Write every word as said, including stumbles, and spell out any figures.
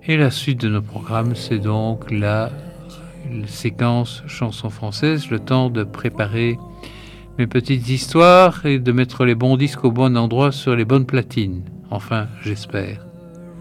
Et la suite de nos programmes, c'est donc la séquence chansons françaises, le temps de préparer mes petites histoires et de mettre les bons disques au bon endroit sur les bonnes platines. Enfin, j'espère.